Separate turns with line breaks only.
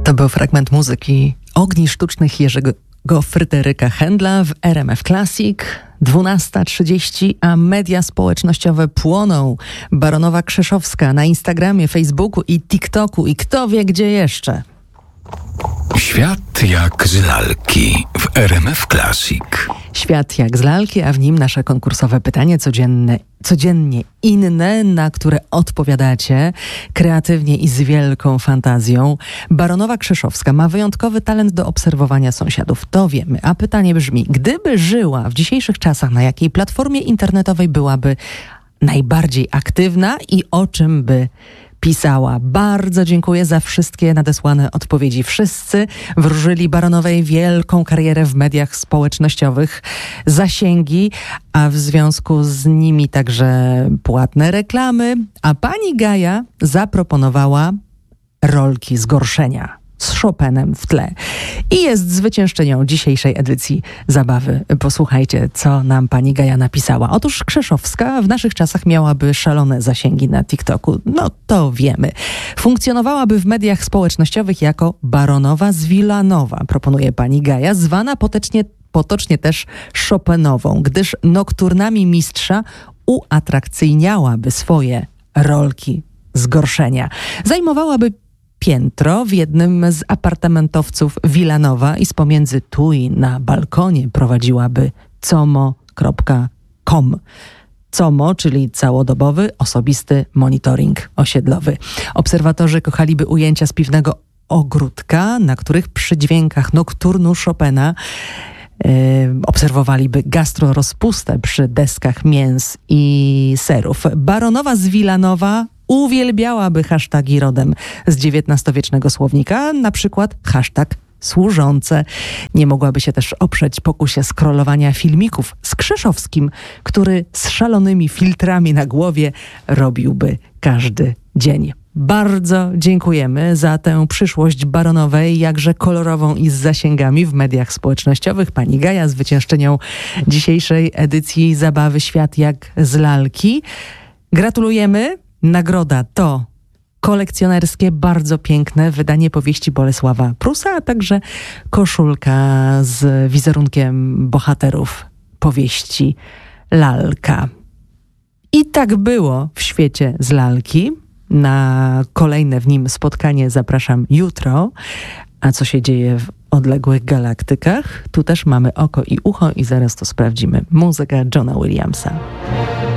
To był fragment muzyki Ogni Sztucznych Jerzego Fryderyka Händla w RMF Classic. 12:30, a media społecznościowe płoną. Baronowa Krzeszowska na Instagramie, Facebooku i TikToku i kto wie gdzie jeszcze.
Świat jak z lalki w RMF Classic.
Świat jak z lalki, a w nim nasze konkursowe pytanie codziennie inne, na które odpowiadacie kreatywnie i z wielką fantazją. Baronowa Krzeszowska ma wyjątkowy talent do obserwowania sąsiadów. To wiemy. A pytanie brzmi, gdyby żyła w dzisiejszych czasach, na jakiej platformie internetowej byłaby najbardziej aktywna i o czym by pisała? Bardzo dziękuję za wszystkie nadesłane odpowiedzi. Wszyscy wróżyli Baronowej wielką karierę w mediach społecznościowych, zasięgi, a w związku z nimi także płatne reklamy. A pani Gaja zaproponowała rolki zgorszenia z Chopinem w tle. I jest zwyciężczynią dzisiejszej edycji zabawy. Posłuchajcie, co nam pani Gaja napisała. Otóż Krzeszowska w naszych czasach miałaby szalone zasięgi na TikToku. No to wiemy. Funkcjonowałaby w mediach społecznościowych jako Baronowa z Wilanowa, proponuje pani Gaja, zwana potocznie też Chopinową, gdyż nokturnami mistrza uatrakcyjniałaby swoje rolki zgorszenia. Zajmowałaby piętro w jednym z apartamentowców Wilanowa i z pomiędzy tui na balkonie prowadziłaby como.com. COMO, czyli całodobowy, osobisty monitoring osiedlowy. Obserwatorzy kochaliby ujęcia z piwnego ogródka, na których przy dźwiękach nokturnu Chopina obserwowaliby gastrorozpustę przy deskach mięs i serów. Baronowa z Wilanowa uwielbiałaby hashtagi rodem z XIX-wiecznego słownika, na przykład hashtag służące. Nie mogłaby się też oprzeć pokusie scrollowania filmików z Krzeszowskim, który z szalonymi filtrami na głowie robiłby każdy dzień. Bardzo dziękujemy za tę przyszłość Baronowej, jakże kolorową i z zasięgami w mediach społecznościowych. Pani Gaja, zwyciężczynią dzisiejszej edycji zabawy Świat jak z lalki. Gratulujemy. Nagroda to kolekcjonerskie, bardzo piękne wydanie powieści Bolesława Prusa, a także koszulka z wizerunkiem bohaterów powieści Lalka. I tak było w świecie z lalki. Na kolejne w nim spotkanie zapraszam jutro. A co się dzieje w odległych galaktykach? Tu też mamy oko i ucho i zaraz to sprawdzimy. Muzyka Johna Williamsa.